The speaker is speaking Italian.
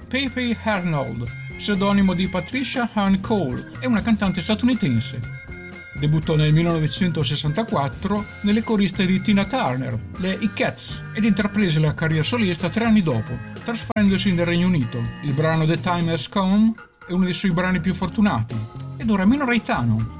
Pepe Arnold, pseudonimo di Patricia Ann Cole, è una cantante statunitense. Debuttò nel 1964 nelle coriste di Tina Turner, le I Cats, ed intraprese la carriera solista 3 anni dopo, trasferendosi nel Regno Unito. Il brano The Time Has Come è uno dei suoi brani più fortunati, ed ora Mino Raitano